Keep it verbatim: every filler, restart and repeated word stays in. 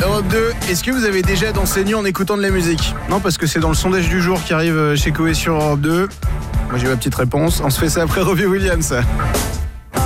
Europe deux, est-ce que vous avez déjà dansé nu en écoutant de la musique ? Non, parce que c'est dans le sondage du jour qui arrive chez Koé sur Europe deux. Moi j'ai ma petite réponse, on se fait ça après Robbie Williams.